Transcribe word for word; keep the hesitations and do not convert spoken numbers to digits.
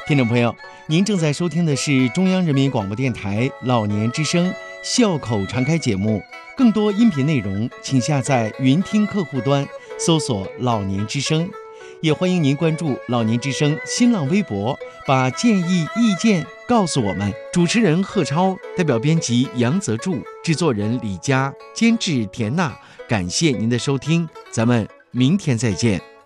听众朋友，您正在收听的是中央人民广播电台老年之声笑口常开节目。更多音频内容，请下载云听客户端，搜索老年之声。也欢迎您关注老年之声新浪微博，把建议意见告诉我们。主持人贺超，代表编辑杨泽柱，制作人李佳，监制田娜。感谢您的收听，咱们明天再见。